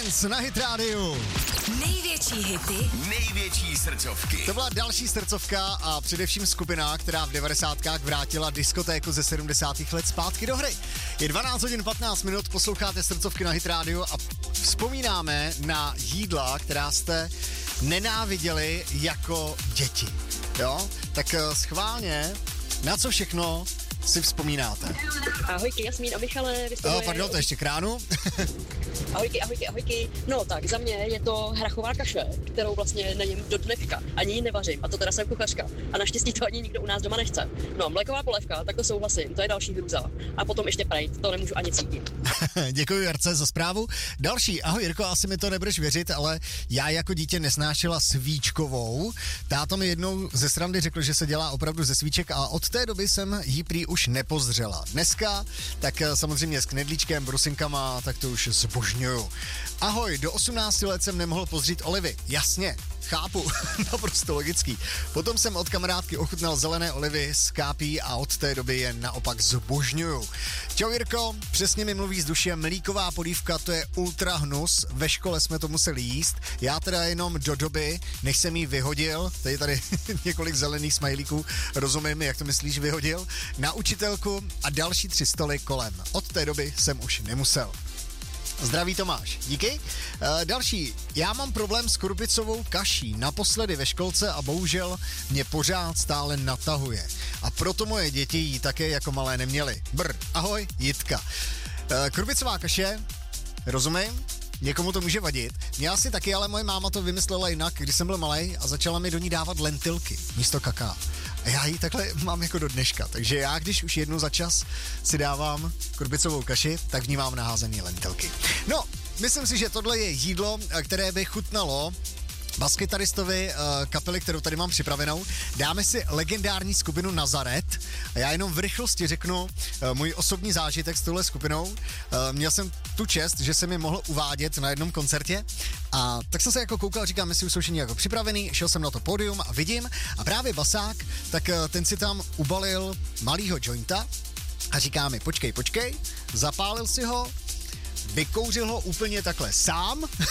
Dance na Hit Radio. Největší hity, největší srdcovky. To byla další srdcovka a především skupina, která v 90kách vrátila diskotéku ze 70. let zpátky do hry. Je 12 hodin 15 minut, posloucháte srdcovky na Hit Radio a vzpomínáme na jídla, která jste nenáviděli jako děti. Jo? Tak schválně, na co všechno si vzpomínáte? Ahojky, Jasmín a Michale. Pardon, to ještě kránu. Ahojky. No tak za mě je to hrachová kaše, kterou vlastně nejím do dneška. Ani ji nevařím, a to teda jsem kuchařka. A naštěstí to ani nikdo u nás doma nechce. No, mléková polévka, tak to souhlasím, to je další hrůza. A potom ještě prejt, to nemůžu ani cítit. Děkuji, Jarce, za zprávu. Další, ahoj Jirko, asi mi to nebudeš věřit, ale já jako dítě nesnášela svíčkovou. Táta mi jednou ze srandy řekl, že se dělá opravdu ze svíček a od té doby jsem jí prý už nepozřela. Dneska, tak samozřejmě s knedlíčkem, brusinkama, tak to už zbožňuju. Ahoj, do 18 let jsem nemohl pozřít olivy. Jasně, chápu, naprosto logický. Potom jsem od kamarádky ochutnal zelené olivy s kápí a od té doby je naopak zbožňuju. Čau Jirko, přesně mi mluví z duše, mlíková polívka, to je ultra hnus, ve škole jsme to museli jíst, já teda jenom do doby, než jsem jí vyhodil, tady několik zelených smajlíků, rozumím, jak to myslíš vyhodil, na učitelku a další 3 stoly kolem. Od té doby jsem už nemusel. Zdraví Tomáš, díky. Další, já mám problém s krupicovou kaší, naposledy ve školce a bohužel mě pořád stále natahuje. A proto moje děti ji také jako malé neměly. Ahoj, Jitka. Krupicová kaše, rozumím, někomu to může vadit. Mě asi taky, ale moje máma to vymyslela jinak, když jsem byl malej a začala mi do ní dávat lentilky místo kaká. A já ji takhle mám jako do dneška, takže já, když už jednou za čas si dávám krupicovou kaši, tak v ní mám naházený lentilky. No, myslím si, že tohle je jídlo, které by chutnalo baskytaristovi kapely, kterou tady mám připravenou. Dáme si legendární skupinu Nazaret a já jenom v rychlosti řeknu můj osobní zážitek s touhle skupinou. Měl jsem tu čest, že jsem je mohl uvádět na jednom koncertě a tak jsem se jako koukal, říkám, jestli už jsou všichni jako připravený, šel jsem na to pódium a vidím a právě basák, tak ten si tam ubalil malýho jointa a říká mi, počkej, zapálil si ho, vykouřil ho úplně takhle sám